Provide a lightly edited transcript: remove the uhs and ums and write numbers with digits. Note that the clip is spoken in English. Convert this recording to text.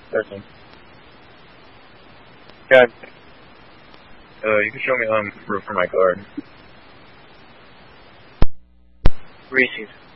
13. Yeah. You can show me roof for my guard. Received.